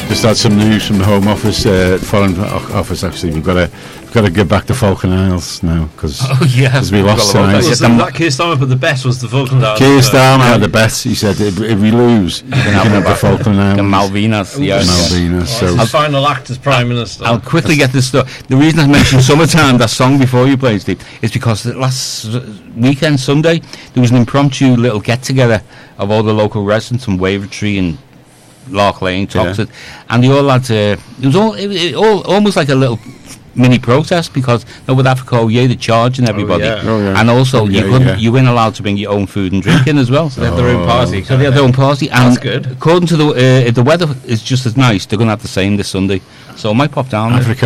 Just had some news from the Home Office, Foreign Office. Actually, we've got to get back to Falkland Isles now because we lost tonight. That Keir Starmer, but the best was the Falkland Isles. Keir Starmer had the best. He said, if we lose, you can have the Falkland Isles. The Malvinas, yes. Malvinas. So the final act as Prime Minister. I'll quickly get this stuff. The reason I mentioned Summertime, that song before you played, Steve, is because last weekend, Sunday, there was an impromptu little get-together of all the local residents from Wavertree and Lark Lane, Toxteth, and they all had it was all almost like a little mini protest because with Africa they're charging everybody, and also you weren't allowed to bring your own food and drink in as well. So they have their own party. So they have their own party, and that's good. According to if the weather is just as nice, they're going to have the same this Sunday. So I might pop down. Africa,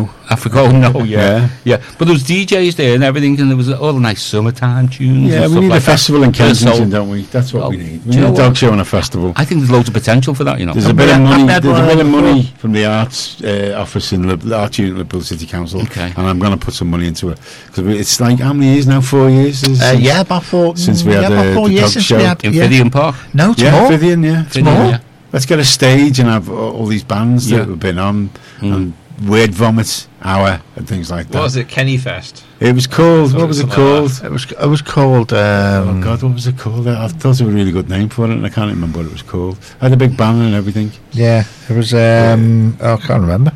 yeah. But there was DJs there and everything, and there was all the nice summertime tunes. Yeah, and we need like a festival in Kensington, don't we? That's what we need. We need a dog show and a festival. I think there's loads of potential for that. There's a bit of money. There's a bit of money from the arts office in the Arts Unit in Liverpool City Council, and I'm going to put some money into it because it's like how many years now? 4 years? About 4 since we had about 4 the years dog since show we had in Fidian Park. No, it's more. Fidian, it's more. Yeah. Let's get a stage and have all these bands that have been on and Word Vomit Hour and things like that. What was it? Kenny Fest. It was called. What was it called? It was called. Oh God, what was it called? I thought it was a really good name for it, and I can't remember what it was called. I had a big banner and everything. Yeah, it was. I can't remember.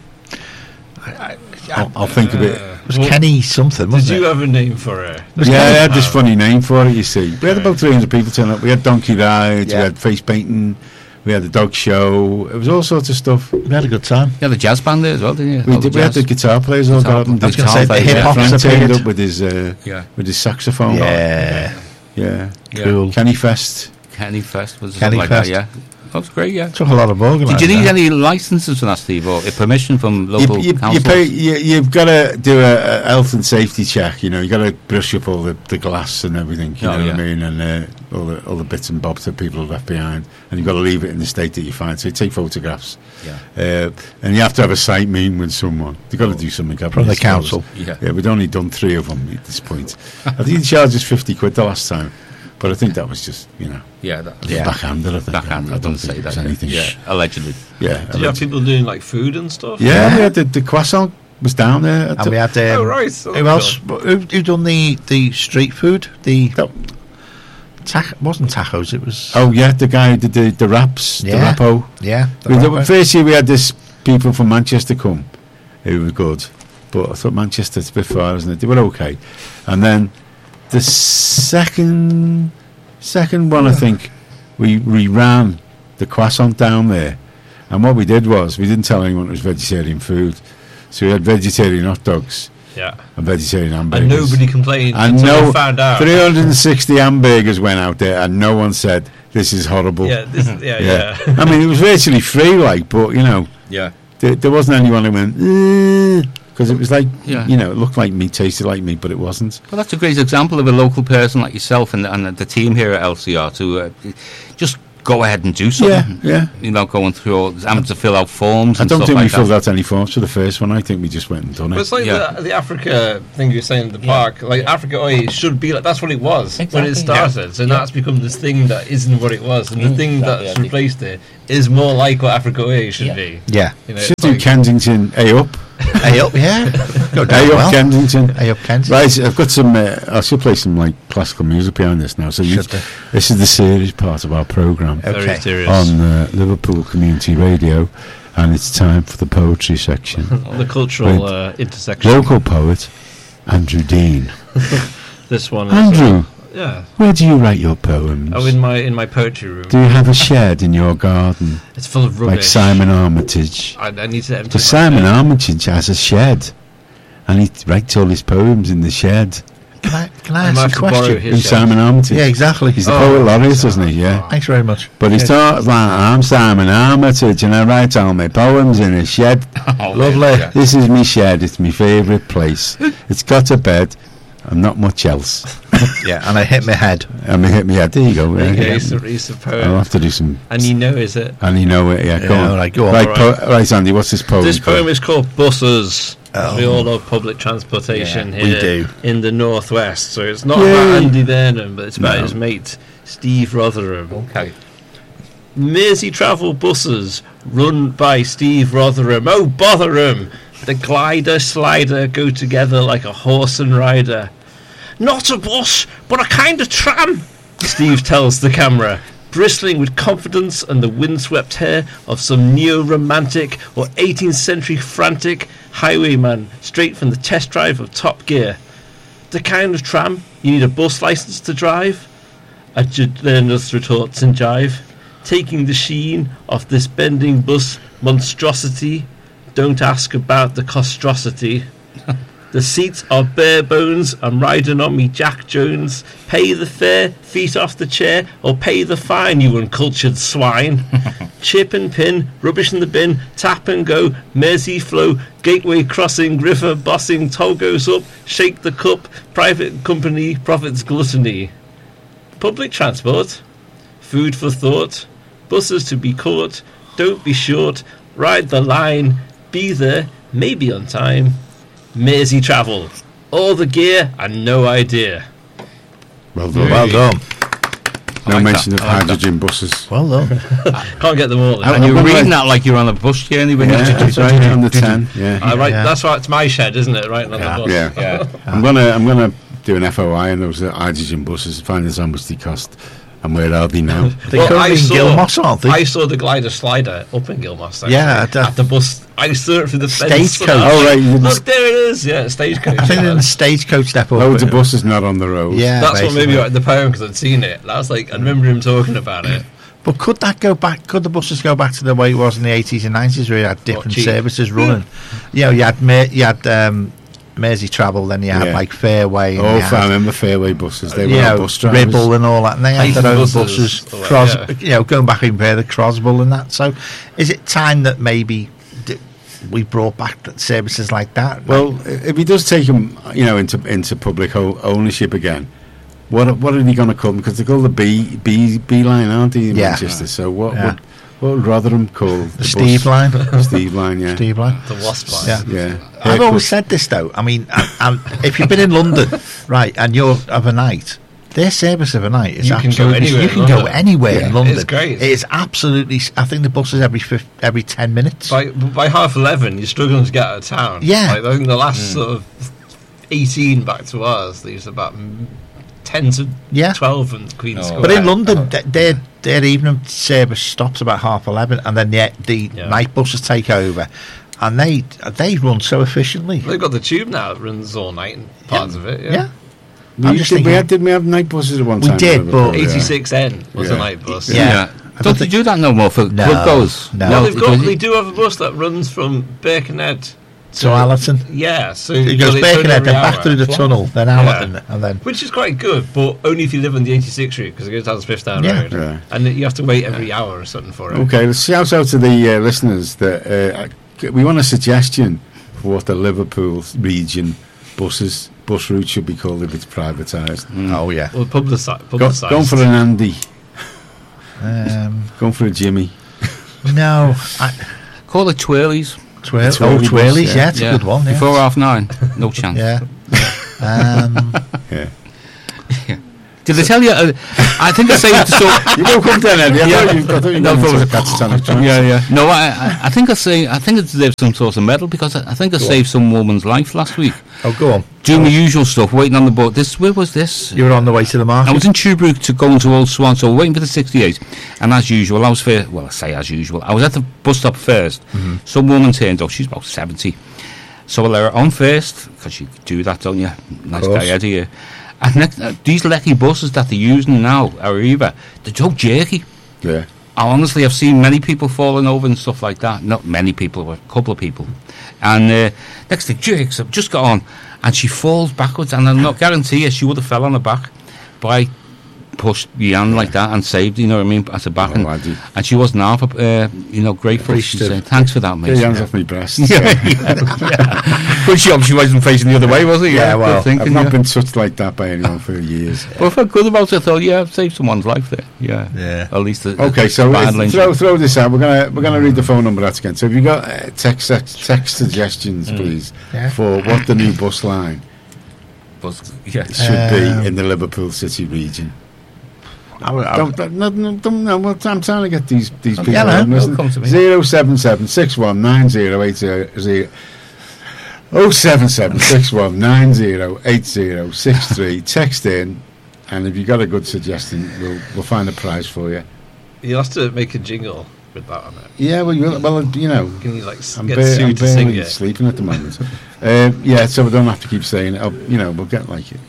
I'll think of it. It was Kenny something, wasn't it? Did you have a name for it? I had this funny name for it, you see. We had about 300 people turn up. We had donkey rides, we had face painting, we had the dog show. It was all sorts of stuff. We had a good time. You had the jazz band there as well, didn't you? We had the guitar players all got up. I was going to say the hip hop turned up with his saxophone. Yeah. Cool. Kenny Fest was Kenny like Fest. that, that was great, yeah. Took a lot of organising. Did you need any licences for that, Steve, or permission from local councils? You've got to do a health and safety check. You've got to brush up all the glass and everything. You know what I mean, and all the bits and bobs that people have left behind, and you've got to leave it in the state that you find. So you take photographs. And you have to have a site meeting with someone. You've got to do something from the council. Yeah, we'd only done 3 of them at this point. I think he charged us £50 the last time. But I think that was just, backhanded. I think. Backhanded. I don't say that. Anything. Allegedly. Yeah. Did you have people doing like food and stuff? Yeah, we had the croissant was down there. And we had. right. Who else? Who done the street food? Wasn't tacos. It was. Oh yeah, the guy who did the wraps. The Rappo. Yeah. First year we had this people from Manchester come. Who were good, but I thought Manchester's a bit far, isn't it? They were okay, and then. The second one, I think, we ran the croissant down there, and what we did was we didn't tell anyone it was vegetarian food, so we had vegetarian hot dogs, and vegetarian hamburgers, and nobody complained and until they found out. 360 hamburgers went out there, and no one said this is horrible. Yeah. I mean, it was virtually free, but there wasn't anyone who went. Because it was like, it looked like meat, tasted like meat, but it wasn't. Well, that's a great example of a local person like yourself and the team here at LCR to just go ahead and do something. Yeah. Going through having to fill out forms. I don't think we filled out any forms for the first one. I think we just went and done it. But it's like the Africa thing you're saying in the park. Like Africa Oil should be like that's what it was when it started. So now it's become this thing that isn't what it was, and the thing that's replaced it is more like what Africa Oil should be. Yeah. Should do Kensington A up. A up, yeah. Kensington. A up Kensington. Right, I've got some. I should play some classical music behind this now. So this is the serious part of our programme. Very serious. On Liverpool Community Radio, and it's time for the poetry section. On the cultural intersection. Local poet Andrew Dean. This one. Andrew. Yeah. Where do you write your poems? Oh, in my poetry room. Do you have a shed in your garden? It's full of rubbish. Like Simon Armitage. I need to empty. Because Simon Armitage has a shed, and he writes all his poems in the shed. Can I ask a question? In Simon Armitage. Yeah, exactly. He's the poet laureate, isn't he? Yeah. Thanks very much. But he's thought, I'm Simon Armitage, and I write all my poems in a shed. Lovely. This is my shed. It's my favourite place. It's got a bed. And not much else. Yeah, and I hit my head. There you go. He's a poet. I'll have to do some. And you know, is it? And you know it, Go on. All right, go on. Right, Andy, what's this poem? This poem is called Buses. We all love public transportation here we do. In the northwest. So it's not about Andy Burnham, but it's about his mate, Steve Rotherham. Okay. Mersey Travel buses run by Steve Rotherham. Oh, bother him! The glider slider go together like a horse and rider. Not a bus, but a kind of tram, Steve tells the camera, bristling with confidence and the windswept hair of some neo-romantic or 18th century frantic highwayman straight from the test drive of Top Gear. The kind of tram you need a bus license to drive? A journalist retorts in jive, taking the sheen off this bending bus monstrosity. Don't ask about the costrosity. The seats are bare bones. I'm riding on me Jack Jones. Pay the fare, feet off the chair, or pay the fine, you uncultured swine. Chip and pin, rubbish in the bin, tap and go, Mersey flow, gateway crossing, river bossing, toll goes up, shake the cup, private company, profits gluttony. Public transport, food for thought, buses to be caught, don't be short, ride the line, be there, maybe on time. Mersey Travel, all the gear and no idea. Well done. Well done. No like mention that. of I like hydrogen buses. Well done. Can't get them all. I- And you're I'm gonna reading like- that like you're on a bus journey when Yeah, you that's right, on the 10. Yeah. Right, Yeah. that's why it's my shed, isn't it? Right on Yeah. the bus. Yeah. Yeah. I'm gonna do an FOI on those hydrogen buses, find out how much they cost and where are they now. They're Well, currently I in saw- Gilmoss, aren't they? I saw the glider slider up in Gilmoss. Actually, Yeah, at the bus. I saw it through the fence. Stagecoach. and I was Oh, right, like, you didn't- look, there it is. Yeah, stagecoach. I think yeah. they're in the stagecoach depot. Loads of buses not on the road. Yeah, That's what made me basically. write the poem, because I'd seen it. That was like, I remember him talking about it. But could that go back? Could the buses go back to the way it was in the 80s and 90s, where you had different cheap? services running? You know, you had Mersey Travel, then you had Yeah. like Fairway. And Oh, you I had, remember Fairway buses. They you were know, bus drivers. Ribble and all that, and they had Ice their own buses, buses. all that, Cros, yeah. you know, going back even further, Croswell and that. So, is it time that maybe we brought back services like that? Well, if he does take them, into public ownership again, what are they going to call them? Because they're called the B line, aren't they, in Yeah. Manchester? So what Yeah. would Rotherham call The Steve bus? line. Steve line, yeah. Steve line. The wasp line. Yeah. Yeah. I've always said this though. I mean, and if you've been in London, right, and you're overnight, their service overnight is You can go absolutely. anywhere You in can go London. anywhere in Yeah, London. it's great. It is absolutely. I think the bus is every 10 minutes. By 11:30, you're struggling to get out of town. Yeah. Like, I think the last sort of 18 back to ours, there's about 10 to Yeah. 12 and Queen's Oh. Square. But in London, their evening service stops about 11:30, and then the Yeah. night buses take over, and they run so efficiently. They've got the tube now that runs all night and parts of it. Yeah. Yeah, We I'm just did, thinking- we have night buses at one We time? did, in but- Liverpool, yeah. 86N was Yeah. a night bus. Yeah. Yeah. I Don't don't they do that no more for No, club goers? no. Well, because they do have a bus that runs from Birkenhead so Allerton. Yeah, so It goes it's only Birkenhead, every then back hour. through the tunnel, then Allerton, and then. Which is quite good, but only if you live on the 86th Street, because it goes down to Fifth Down Yeah. Road. Yeah. And you have to wait every hour or something for it. Okay, let's shout out to the listeners that we want a suggestion for what the Liverpool region bus route should be called if it's privatised. Oh yeah. Well, publicised. Going for an Andy, Um, going for a Jimmy. no, Call it twirlies. Twirly Twirlies. bus, Yeah, it's a good one. Yeah. Before 9:30. No chance. Yeah. Yeah. Did they tell you? I think I saved so. You woke up then, Eddie. Yeah. I thought you were No, going to but- catatonic trance. Yeah. No, I think I think it deserves some sort of medal because I think I saved some woman's life last week. Oh, go on. Doing the usual stuff, waiting on the boat. Where was this? You were on the way to the market. I was in Tuebrook to go into Old Swan, so waiting for the 68. And as usual, I was fair. Well, I say as usual. I was at the bus stop first. Some woman turned up. She's about 70. So I let her on first because you do that, don't you? Nice course. guy, Eddie. Here. And next, these lecky buses that they're using now, Arriva, they're so jerky. Yeah. Honestly, I've seen many people falling over and stuff like that. Not many people, but a couple of people. And next thing, jerks, I've just got on. And she falls backwards. And I'm not guarantee you, she would have fell on her back. But I pushed Jan like that and saved, you know what I mean, at the back. Oh, laddie. And she wasn't half, grateful. She Appreciative. said, thanks for that, Get mate. your hands off my breast. Good job, she wasn't facing the other way, was it? Yeah, well, good thinking, I've not yeah. been touched like that by anyone for years. Well, I felt good about it. I thought, yeah, I've saved someone's life there. Yeah. Yeah. At least Okay, so throw this out. We're gonna read the phone number out again. So if you got text suggestions, please, Yeah. for what the new bus line Yeah. should be in the Liverpool City region. No, I'm trying to get these people. Yeah, no, come to me. 077 6190 077 6190 8063. Text in, and if you got a good suggestion, we'll find a prize for you. You'll have to make a jingle with that on it. Yeah, well, you know, Can you like I'm get Sue to sing barely it? sleeping at the moment. Yeah, so we don't have to keep saying it. We'll get like it.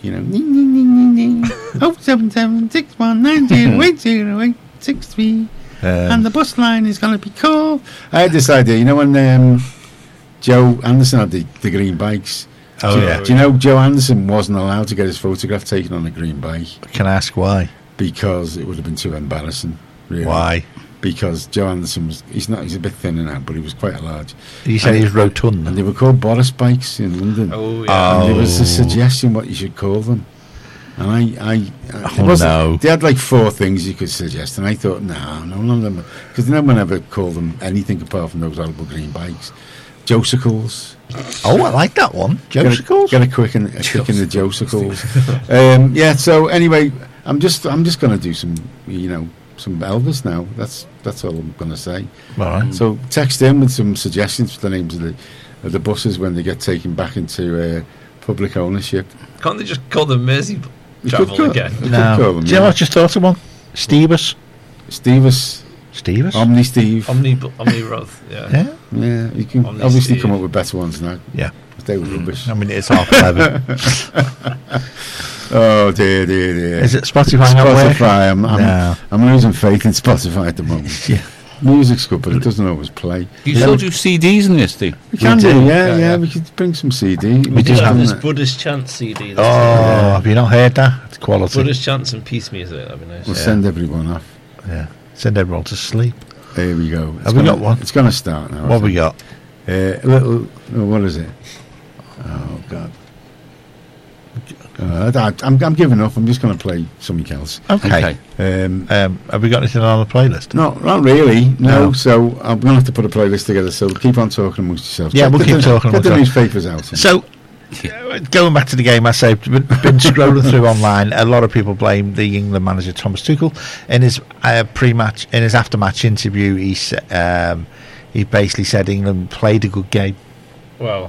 077 6190 8063. And the bus line is going to be cool. I had this idea, when Joe Anderson had the green bikes. Oh, yeah. Do you know Joe Anderson wasn't allowed to get his photograph taken on a green bike? Can I ask why? Because it would have been too embarrassing. Really. Why? Because Joe Anderson he's a bit thinner now, but he was quite a large. You say he's rotund. And they were called Boris bikes in London. Oh yeah. And there was a suggestion what you should call them. And no. They had like 4 things you could suggest, and I thought, none of them, because no one ever called them anything apart from those horrible green bikes. Josicles. Oh, I like that one. Josicles. Get a kick in the Josicles. Yeah. So anyway, I'm just going to do some Elvis now. That's all I'm going to say. All right. So text in with some suggestions for the names of the buses when they get taken back into public ownership. Can't they just call them Mersey You Travel could again? No. call them, Do you know what I just thought of one? Stevus. Stevus, Omni Steve. Omni Roth. Yeah. Yeah. Yeah, you can Omni obviously Steve. come up with better ones now. Yeah. They were rubbish. I mean, it's 11:30. Oh dear. Is it Spotify? Not working? Spotify. No. I'm losing faith in Spotify at the moment. Yeah. Music's good, but it doesn't always play. You still do CDs in this, Steve? We can do. do, yeah. We could bring some CD. We do have this that. Buddhist chant CD. Oh, have you not heard that? It's quality. Buddhist chants and peace music. That'd be nice. We'll send everyone off. Yeah. Send everyone to sleep. There we go. Have we got one? It's going to start now. What have we got? A little. What is it? Oh God. I'm giving up. I'm just going to play something else. Okay. Have we got anything on the playlist? No, not really. No. No. So I'm going to have to put a playlist together. So keep on talking amongst yourselves. Yeah, we'll Get keep talking Get amongst the ourselves. newspapers out. So, going back to the game, I say, been scrolling through online. A lot of people blame the England manager Thomas Tuchel. In his after-match interview, he basically said England played a good game. Well,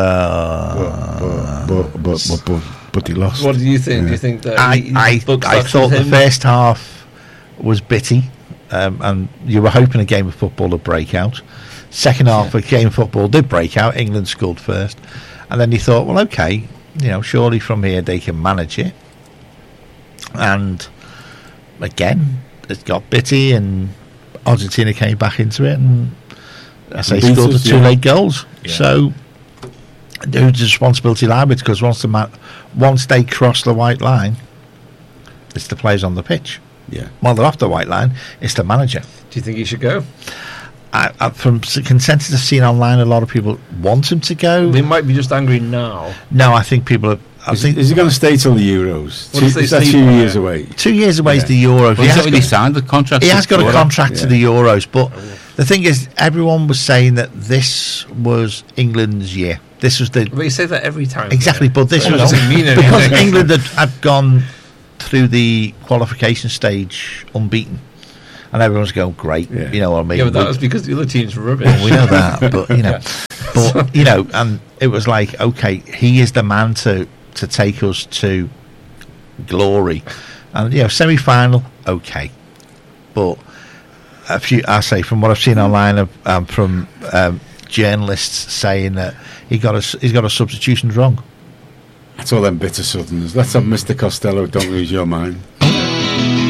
But he lost. what do you think? Yeah. Do you think that I thought the first half was bitty, and you were hoping a game of football would break out. Second half, a game of football did break out. England scored first, and then you thought, well, okay, surely from here they can manage it. And again, it got bitty, and Argentina came back into it, and scored the 2 late goals. Yeah. So, who's the responsibility lie with? Because once they cross the white line, it's the players on the pitch. Yeah. While they're off the white line, it's the manager. Do you think he should go? From consensus I've seen online, a lot of people want him to go. They might be just angry now. No, I think people are. Is he going to stay till the Euros? What if they Is that sleep 2 on years it? away? 2 years away is Yeah. the Euros. Well, he's already signed the contract. He has got a before contract to Yeah. the Euros, but the thing is, everyone was saying that this was England's year. This was the But you say that every time. exactly, yeah. but this It was doesn't mean anything. because England had gone through the qualification stage unbeaten, and everyone's going great. Yeah. You know what I mean? Yeah, but that was because the other team's rubbish. Well, we know that, but and it was like, okay, he is the man to take us to glory, and semi-final, okay, but I say from what I've seen online from journalists saying that he's got a substitutions wrong. That's all them bitter Southerners. Let's have Mr. Costello. Don't lose your mind.